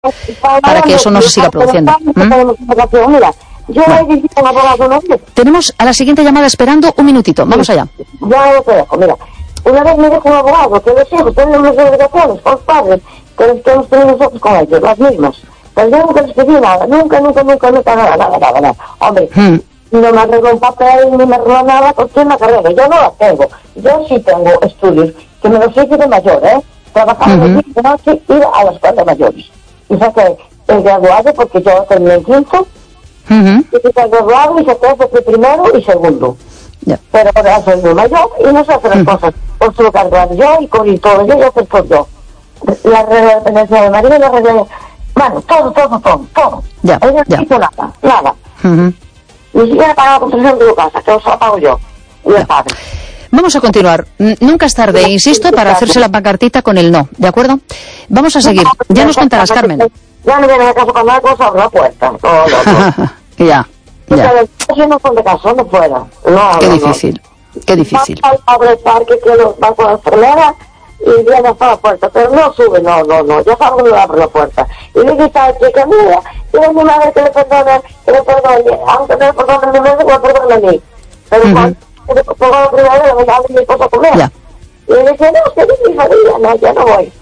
para que eso no se siga produciendo. Mira, yo he visitado a un abogado una vez. Tenemos a la siguiente llamada esperando un minutito. Vamos allá. Ya lo te dejo, mira. Una vez me dijo un abogado que los hijos tienen las obligaciones con los padres que hemos tenido nosotros con ellos, las mismas. Pero yo nunca les pedí nada, nunca, nada. Hombre, no me arregló un papel, ni me arregló nada, porque una carrera, yo no la tengo. Yo sí tengo estudios, que me los hice de mayor, trabajaba de noche, ir a la escuela de mayores. Y saqué el graduado, porque yo terminé en quinto, y saqué el graduado y saqué el primero y segundo. Yeah. Pero ahora soy muy mayor y no sé hacer las cosas por su cargar yo y con todo yo hacer por yo. La regla de dependencia de marido, la regla de... Bueno, todo. Ya, ella no hizo nada. Ni siquiera pagaba la construcción de su casa, que os la pago yo y el padre. Vamos a continuar. Nunca es tarde, insisto, para hacerse la pancartita con el no, ¿de acuerdo? Vamos a seguir. Ya nos contarás, Carmen. Ya no viene a casa cuando hay cosas, abre la puerta. Ya. Yo no son de casa, son de fuera. Qué difícil. Va al parque que va con la enfermera y viene hasta la puerta, pero no sube, no. Ya sabe que no abre la puerta. Y le grita a chica, mira, y es mi madre que le perdone, aunque no le perdone a mi madre, que le perdone a mí. Pero cuando pongo la primera, le voy a dar mi esposa a comer. Ya. Y le dice, no, que es mi familia, no, ya no voy.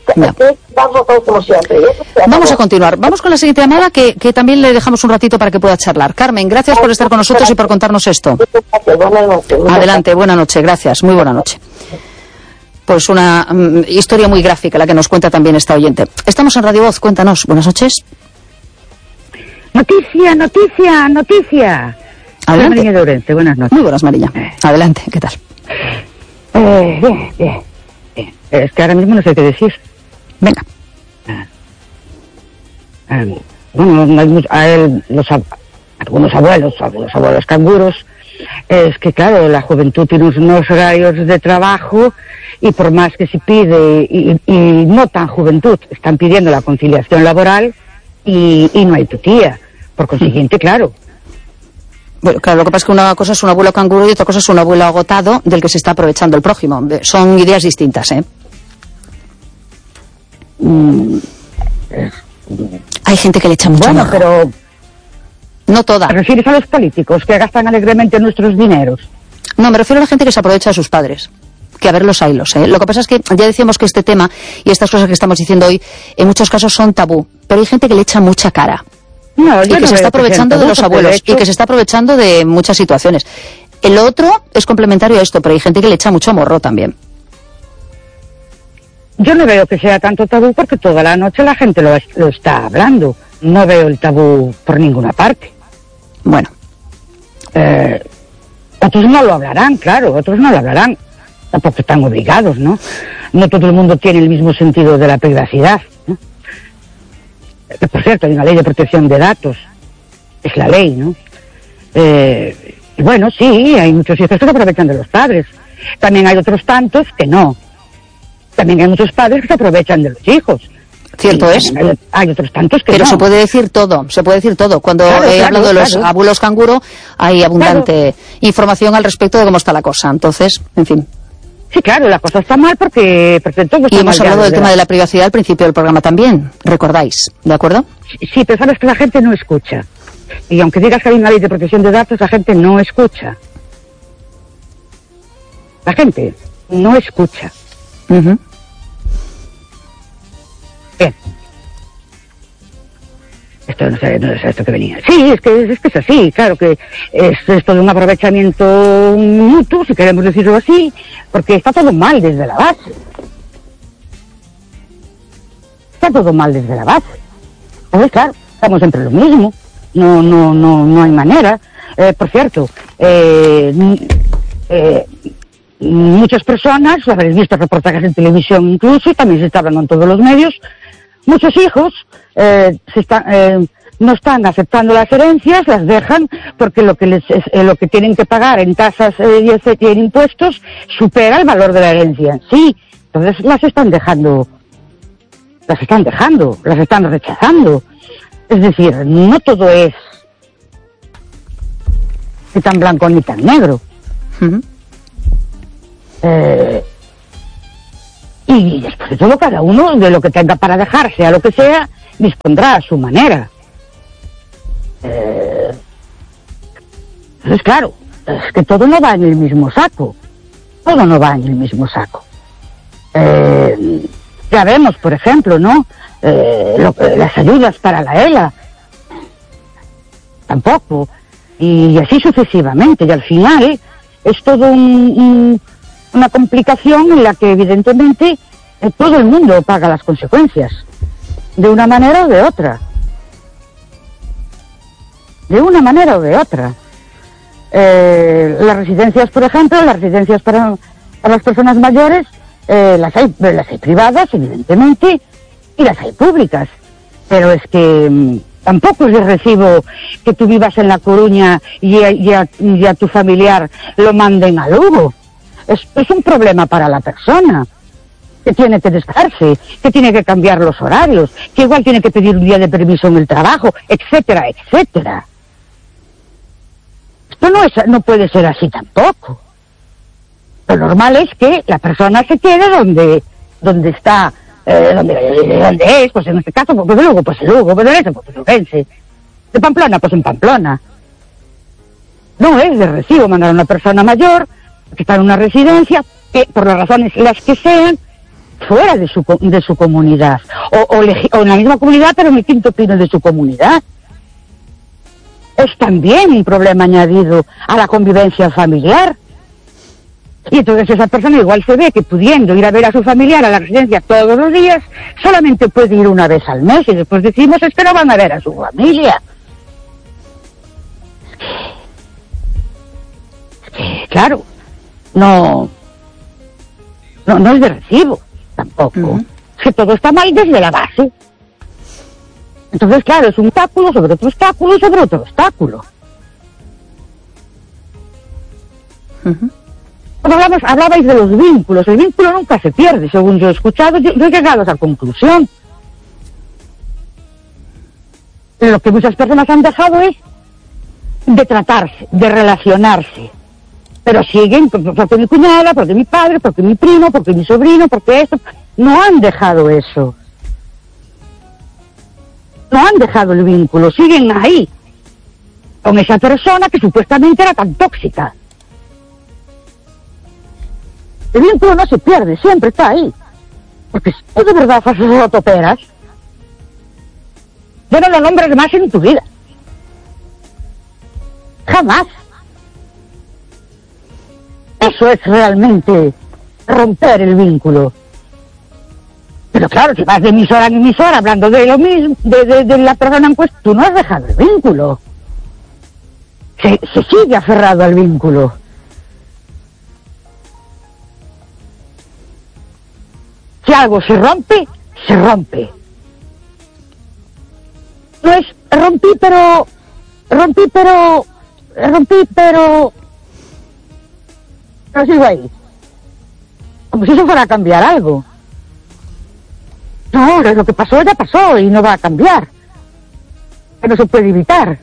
Vamos a continuar. Vamos con la siguiente llamada que también le dejamos un ratito para que pueda charlar. Carmen, gracias por estar con nosotros y por contarnos esto. Adelante, buena noche, gracias, muy buena noche. Pues una historia muy gráfica la que nos cuenta también esta oyente. Estamos en Radio Voz, cuéntanos, buenas noches. Noticia. Adelante. Mariña de Orense, buenas noches. Muy buenas, Mariña. Adelante, ¿qué tal? Bien. Es que ahora mismo no sé qué decir. Venga. Bueno, algunos abuelos canguros, es que claro, la juventud tiene unos horarios de trabajo y por más que se pide, y no tan juventud, están pidiendo la conciliación laboral y no hay tutía. Por consiguiente, claro. Bueno, claro, lo que pasa es que una cosa es un abuelo canguro y otra cosa es un abuelo agotado del que se está aprovechando el prójimo. Son ideas distintas, ¿eh? Hay gente que le echa mucho morro. Pero... No toda. ¿Te refieres a los políticos que gastan alegremente nuestros dineros? No, me refiero a la gente que se aprovecha de sus padres. Que a ver los hilos, ¿eh? Lo que pasa es que ya decíamos que este tema y estas cosas que estamos diciendo hoy en muchos casos son tabú, pero hay gente que le echa mucha cara. No, y que se está aprovechando de los abuelos y que se está aprovechando de muchas situaciones. El otro es complementario a esto, pero hay gente que le echa mucho morro también. Yo no veo que sea tanto tabú porque toda la noche la gente lo está hablando. No veo el tabú por ninguna parte. Bueno. Otros no lo hablarán, claro, Tampoco están obligados, ¿no? No todo el mundo tiene el mismo sentido de la privacidad, ¿no? Que por cierto, hay una ley de protección de datos. Es la ley, ¿no? Y bueno, sí, hay muchos hijos que se aprovechan de los padres. También hay otros tantos que no. También hay muchos padres que se aprovechan de los hijos. Cierto es. Hay otros tantos que pero no. se puede decir todo. Cuando he hablado de los abuelos canguro, hay abundante información al respecto de cómo está la cosa. Entonces, en fin. Sí, claro, la cosa está mal porque todo está y hemos mal hablado del tema de la privacidad al principio del programa también, recordáis, ¿de acuerdo? Sí, pero sabes que la gente no escucha. Y aunque digas que hay una ley de protección de datos, la gente no escucha. La gente no escucha. Bien. Esto no sé esto que venía. Sí, es que es así, claro que es esto de un aprovechamiento mutuo, si queremos decirlo así, porque está todo mal desde la base. Pues claro, estamos entre lo mismo, no hay manera. Por cierto, muchas personas, habréis visto reportajes en televisión incluso, y también se está hablando en todos los medios, muchos hijos no están aceptando las herencias, las dejan porque lo que tienen que pagar en tasas y en impuestos supera el valor de la herencia. Sí, entonces las están rechazando. Es decir, no todo es ni tan blanco ni tan negro. Y después de todo, cada uno de lo que tenga para dejarse a lo que sea, dispondrá a su manera. Entonces, claro, es que todo no va en el mismo saco. Todo no va en el mismo saco. Ya vemos, por ejemplo, ¿no? Las ayudas para la ELA. Tampoco. Y así sucesivamente. Y al final es todo una complicación en la que evidentemente todo el mundo paga las consecuencias. De una manera o de otra. De una manera o de otra. Las residencias, por ejemplo, las residencias para las personas mayores, las hay privadas, evidentemente, y las hay públicas. Pero es que tampoco es de recibo que tú vivas en La Coruña y a tu familiar lo manden a Lugo. Es un problema para la persona, que tiene que desplazarse, que tiene que cambiar los horarios, que igual tiene que pedir un día de permiso en el trabajo, etcétera, etcétera. Esto no puede ser así tampoco. Lo normal es que la persona se quede donde está, donde es, pues en este caso, pues de Lugo, pues en Lugo, pues de Orense, pues en Orense. De Pamplona, pues en Pamplona. No es de recibo mandar a una persona mayor que está en una residencia, que por las razones las que sean, fuera de su comunidad. O en la misma comunidad, pero en el quinto pino de su comunidad. Es también un problema añadido a la convivencia familiar. Y entonces esa persona igual se ve que pudiendo ir a ver a su familiar a la residencia todos los días, solamente puede ir una vez al mes y después decimos es que no van a ver a su familia. Es que claro, no es de recibo tampoco. Es que todo está mal desde la base. Entonces, claro, es un obstáculo sobre otro obstáculo sobre otro obstáculo. Cuando hablabais de los vínculos, el vínculo nunca se pierde, según yo he escuchado, yo he llegado a esa conclusión. Lo que muchas personas han dejado es de tratarse, de relacionarse. Pero siguen, porque mi cuñada, porque mi padre, porque mi primo, porque mi sobrino, porque esto. No han dejado eso. No han dejado el vínculo, siguen ahí, con esa persona que supuestamente era tan tóxica. El vínculo no se pierde, siempre está ahí. Porque si tú de verdad haces rotoperas, ya no lo nombres más en tu vida. Jamás. Eso es realmente romper el vínculo. Pero claro, si vas de emisora en emisora hablando de lo mismo, de la persona en cuestión, tú no has dejado el vínculo. Se sigue aferrado al vínculo. Si algo se rompe, se rompe. No es rompí, pero sigo ahí. Como si eso fuera a cambiar algo. No, lo que pasó ya pasó y no va a cambiar. Que no se puede evitar.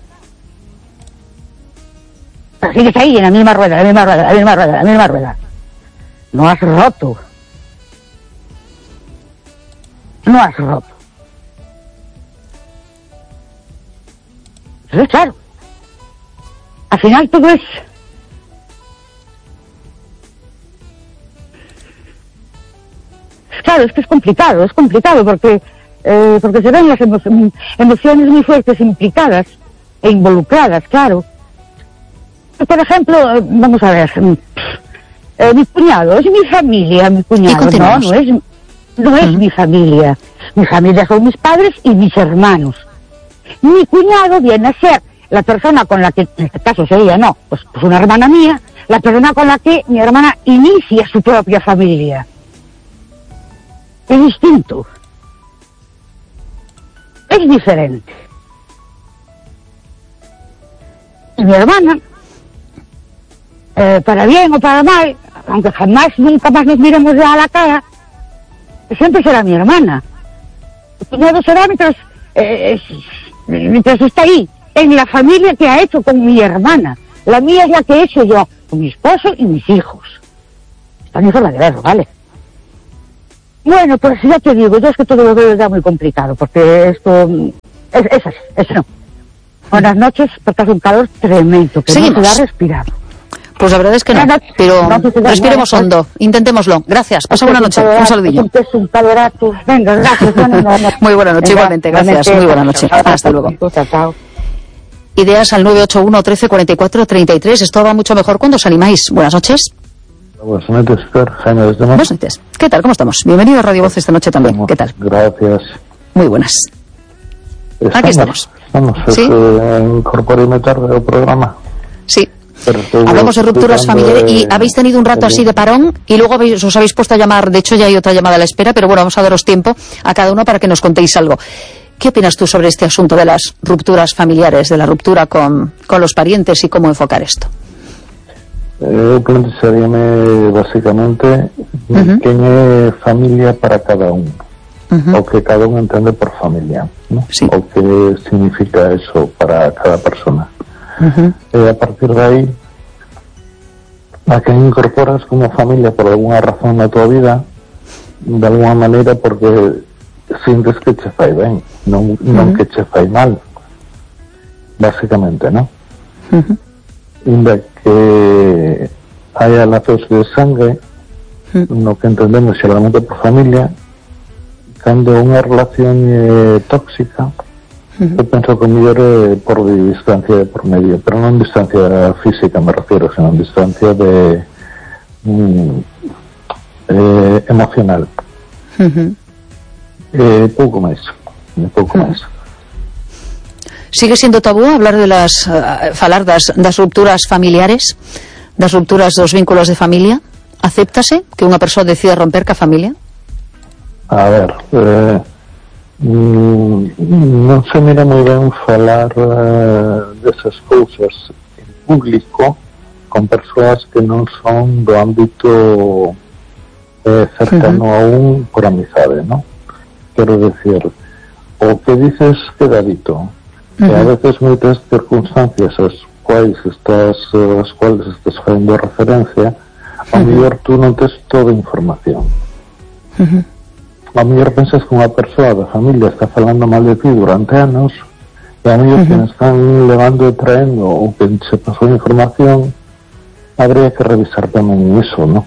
Pero sigues ahí en la misma rueda, la misma rueda, la misma rueda, la misma rueda. No has roto. No has roto. Entonces, claro, al final todo es... Claro, es que es complicado porque se ven las emociones muy fuertes implicadas e involucradas, claro. Por ejemplo, vamos a ver, mi cuñado, es mi familia, mi cuñado, no es mi familia. Mi familia son mis padres y mis hermanos. Mi cuñado viene a ser la persona con la que, en este caso sería, pues una hermana mía, la persona con la que mi hermana inicia su propia familia. Es distinto. Es diferente. Y mi hermana, para bien o para mal, aunque nunca más nos miremos ya a la cara, siempre será mi hermana. Mi cuñado será mientras está ahí, en la familia que ha hecho con mi hermana. La mía es la que he hecho yo, con mi esposo y mis hijos. Esta es mi forma de verlo, ¿vale? Bueno, pues ya te digo, yo es que todo lo veo ya muy complicado, porque esto es así, eso no. Buenas noches, porque hace un calor tremendo, que Seguimos. no se da respirado. Pues la verdad es que no, pero respiremos hondo, intentémoslo. Gracias, pasa buena noche, un saludillo. Es un calorato. Venga, gracias. Muy buena noche, igualmente, gracias, muy buena noche. Hasta luego. Ideas al 981 13 44 33. Esto va mucho mejor cuando os animáis. Buenas noches. Buenas noches, Jaime desde Mar. Buenas noches. ¿Qué tal? ¿Cómo estamos? Bienvenido a Radio Voz esta noche también. ¿Qué tal? Gracias. Muy buenas. Aquí estamos. ¿Sí? Incorporarme tarde al programa. Sí. Hablamos de rupturas familiares y habéis tenido un rato así de parón y luego os habéis puesto a llamar. De hecho, ya hay otra llamada a la espera, pero bueno, vamos a daros tiempo a cada uno para que nos contéis algo. ¿Qué opinas tú sobre este asunto de las rupturas familiares, de la ruptura con los parientes y cómo enfocar esto? Eu plantearíame basicamente quen é familia para cada un, o que cada un entende por familia, ¿no? Sí. O que significa eso para cada persona. E a partir de aí, a quen incorporas como familia por alguna razón na tua vida, de alguna maneira porque sintes que che fai ben, non que che fai mal, basicamente, ¿no? Inda que haya lazos de sangre, no que entendemos xeralmente por familia, cando unha relación tóxica, eu penso que o mellor é por distancia de por medio, pero non distancia física me refiero, senón distancia de emocional. Pouco máis. Sigue siendo tabú hablar de falar das rupturas familiares, das rupturas dos vínculos de familia? Acéptase que unha persoa decida romper ca familia? A ver, non se mira moi ben falar desas cousas en público con persoas que non son do ámbito cercano a un por amizade, ¿no? Quero decir, o que dices queda dito. E a veces moitas circunstancias as cuales estás facendo referencia, ao mellor tú non tes toda a información. Ao mellor pensas que unha persoa da familia está falando mal de ti durante anos, e ao mellor que están levando e traendo ou que se pasou a información, habría que revisar tamén iso, ¿no?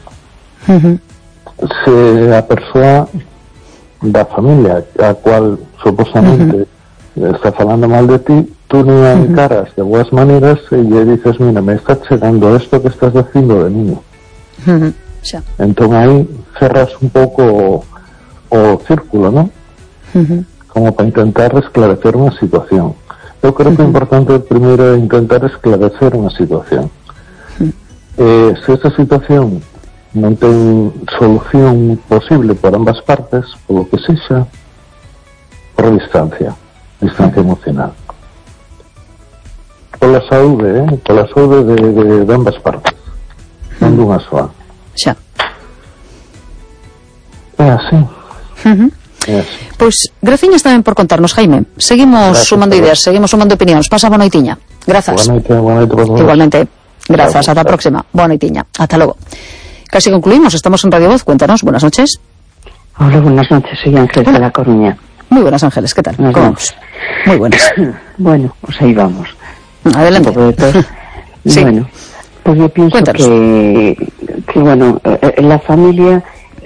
Se a persoa da familia a cual suposamente está falando mal de ti, tú non a encaras de boas maneiras e lle dices, mira, me está chegando esto que estás dicindo de mí. Entón aí cerras un pouco o círculo, ¿no? Como para intentar esclarecer unha situación. Eu creo que o importante primeiro é intentar esclarecer unha situación. Se esta situación non ten solución posible por ambas partes, polo que sexa, por distancia emocional. Pola saúde, de ambas partes, non dunha soa. Xa. É así. Pois, graciñas tamén por contarnos, Jaime. Seguimos sumando ideas, seguimos sumando opinións. Pasa boa noitiña. Grazas. Boa noite. Igualmente. Grazas, ata a próxima. Boa noitiña. Ata logo. Casi concluimos, estamos en Radio Voz. Cuéntanos, buenas noches. Hola, buenas noches, soy Ángel de La Coruña. Muy buenas, Ángeles, ¿qué tal? ¿Cómo vamos? Muy buenas. Bueno, pues ahí vamos. Adelante. Un poco de todo. Sí. Bueno, pues yo pienso que bueno, la familia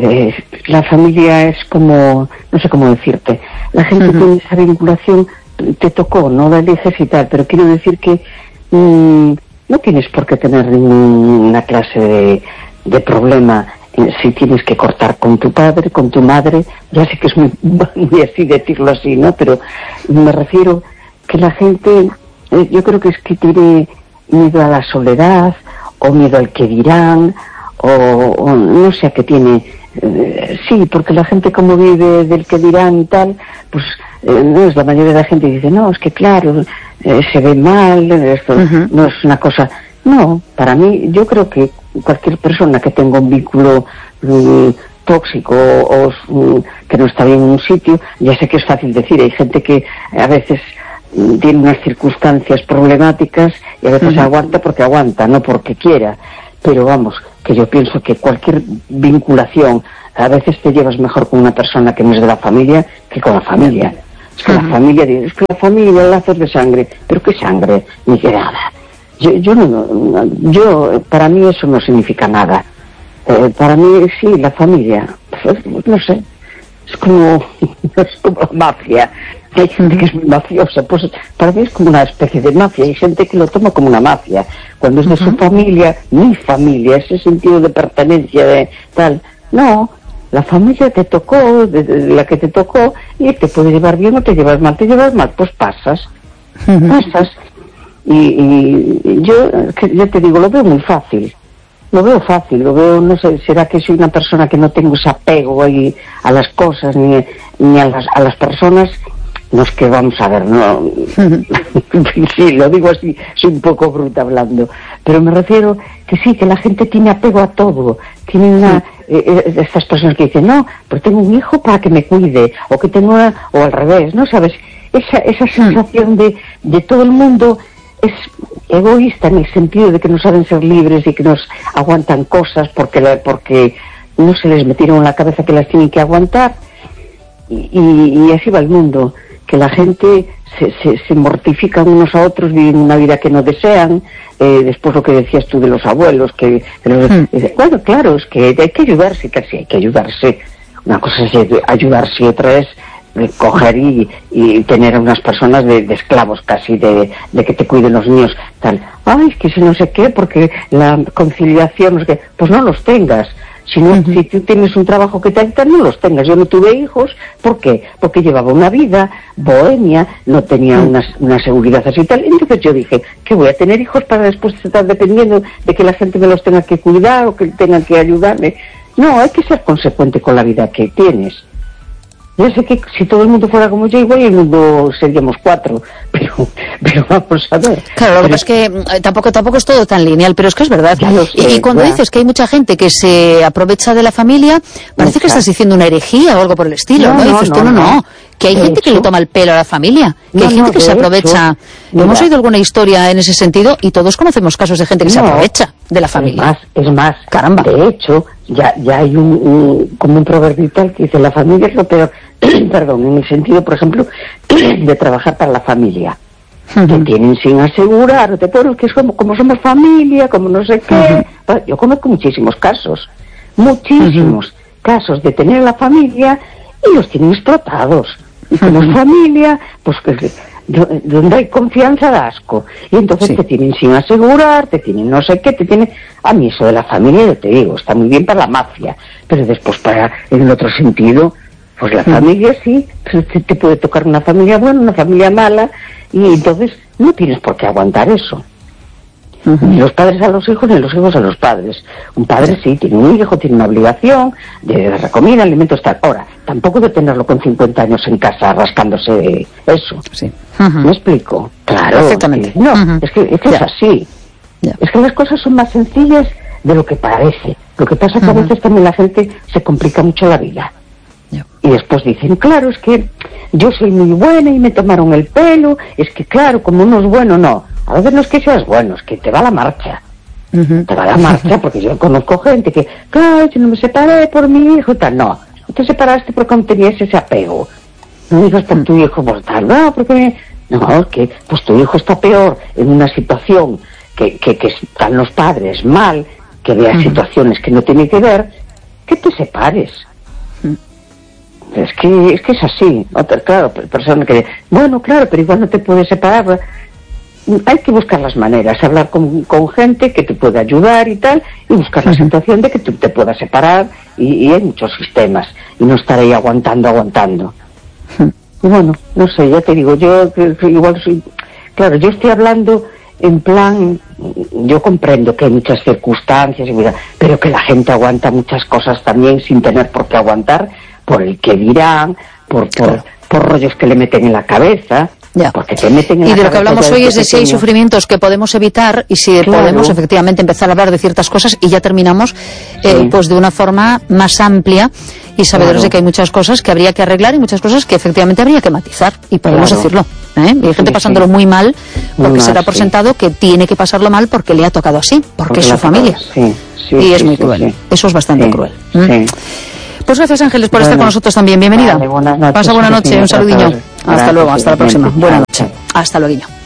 es como, no sé cómo decirte, la gente tiene esa vinculación, te tocó, no la eliges y tal, pero quiero decir que no tienes por qué tener ninguna clase de problema si tienes que cortar con tu padre, con tu madre. Ya sé que es muy así decirlo así, ¿no? Pero me refiero que la gente, yo creo que es que tiene miedo a la soledad, o miedo al que dirán, o no sé a qué tiene. Sí, porque la gente como vive del que dirán y tal, pues no es la mayoría de la gente dice, no, es que claro, se ve mal, esto no es una cosa. No, para mí, yo creo que cualquier persona que tenga un vínculo tóxico o que no está bien en un sitio, ya sé que es fácil decir, hay gente que a veces tiene unas circunstancias problemáticas y a veces aguanta porque aguanta, no porque quiera, pero vamos, que yo pienso que cualquier vinculación, a veces te llevas mejor con una persona que no es de la familia que con la familia. Es que la familia, lazos de sangre, pero ¿qué sangre? Ni que nada. Yo para mí eso no significa nada. Para mí sí, la familia, no sé, es como la mafia. Hay gente que es muy mafiosa, pues para mí es como una especie de mafia. Hay gente que lo toma como una mafia. Cuando es de su familia, mi familia, ese sentido de pertenencia, de tal. No, la familia te tocó, de la que te tocó, y te puede llevar bien o te llevas mal. Te llevas mal, pues pasas. Y yo te digo, lo veo muy fácil. Lo veo fácil, no sé, será que soy una persona que no tengo ese apego ahí a las cosas ni a las personas. No es que vamos a ver, no. Sí, lo digo así, soy un poco bruta hablando, pero me refiero que sí, que la gente tiene apego a todo. Tiene estas personas que dicen, no, pero tengo un hijo para que me cuide, o que tengo o al revés, ¿no? ¿Sabes? Esa sensación de todo el mundo es egoísta en el sentido de que no saben ser libres y que nos aguantan cosas porque no se les metieron en la cabeza que las tienen que aguantar, y así va el mundo, que la gente se mortifican unos a otros, viven una vida que no desean. Después lo que decías tú de los abuelos, bueno, claro, es que hay que ayudarse, casi hay que ayudarse. Una cosa es ayudarse y otra es coger y tener a unas personas de esclavos casi, de que te cuiden los niños, tal. Ay, es que si no sé qué, porque la conciliación, no sé qué, pues no los tengas. Si tú tienes un trabajo que tal, no los tengas. Yo no tuve hijos, ¿por qué? Porque llevaba una vida bohemia, no tenía una seguridad así y tal. Entonces yo dije, ¿qué voy a tener hijos para después estar dependiendo de que la gente me los tenga que cuidar o que tengan que ayudarme? No, hay que ser consecuente con la vida que tienes. Yo sé que si todo el mundo fuera como yo, igual el mundo seríamos 4, pero vamos a ver. Claro, lo que pasa es que tampoco es todo tan lineal, pero es que es verdad. Y cuando dices que hay mucha gente que se aprovecha de la familia, parece que estás diciendo una herejía o algo por el estilo, ¿no? Dices tú, no. Que hay gente que le toma el pelo a la familia, que hay gente que se aprovecha. Hemos oído alguna historia en ese sentido y todos conocemos casos de gente que se aprovecha de la familia. Es más, caramba. De hecho, ya hay como un proverbio tal que dice, la familia es lo peor, perdón, en el sentido, por ejemplo, de trabajar para la familia. Te tienen sin asegurar, que es como somos familia, como no sé qué. Yo conozco muchísimos casos casos de tener la familia y los tienen explotados. Y como es familia, pues donde hay confianza da asco. Y entonces te tienen sin asegurar, te tienen no sé qué, a mí eso de la familia, yo te digo, está muy bien para la mafia, pero después en el otro sentido, pues la familia sí, te puede tocar una familia buena, una familia mala, y entonces no tienes por qué aguantar eso. Ni los padres a los hijos, ni los hijos a los padres. Un padre sí, tiene un hijo, tiene una obligación de dar comida, alimentos, tal. Ahora, tampoco de tenerlo con 50 años en casa rascándose eso. Sí. ¿Me explico? Claro. Perfectamente. No, es que es así. Es que las cosas son más sencillas de lo que parece. Lo que pasa es que a veces también la gente se complica mucho la vida. Y después dicen, claro, es que yo soy muy buena y me tomaron el pelo, es que claro, como uno es bueno, no. A veces no es que seas bueno, es que te va la marcha. Te va la marcha, porque yo conozco gente que, claro, yo no me separé por mi hijo, tal. No te separaste porque no tenías ese apego. No digas por tu hijo, por tal. No, porque... No, que pues tu hijo está peor en una situación que están los padres mal, que vea situaciones que no tiene que ver, que te separes. Es que es así. Claro, persona que... Bueno, claro, pero igual no te puedes separar. Hay que buscar las maneras, hablar con gente que te pueda ayudar y tal, y buscar la situación de que tú te puedas separar, y hay muchos sistemas, y no estar ahí aguantando. Y bueno, no sé, ya te digo, yo igual soy... Claro, yo estoy hablando en plan, yo comprendo que hay muchas circunstancias, pero que la gente aguanta muchas cosas también sin tener por qué aguantar, por el que dirán, por rollos que le meten en la cabeza. Porque te meten en y de lo que hablamos hoy es de si hay sufrimientos que podemos evitar y si podemos efectivamente empezar a hablar de ciertas cosas, y ya terminamos pues de una forma más amplia y sabedores de que hay muchas cosas que habría que arreglar y muchas cosas que efectivamente habría que matizar, y podemos decirlo. Y hay gente pasándolo muy mal porque se da por sentado que tiene que pasarlo mal porque le ha tocado así, porque es su familia. y es muy cruel. Eso es bastante cruel. Pues gracias, Ángeles, por estar con nosotros también. Bienvenida. Vale, buenas noches. Pasa buena noche, un saludillo. Hasta luego, hasta la próxima. Buena noche. Hasta luego.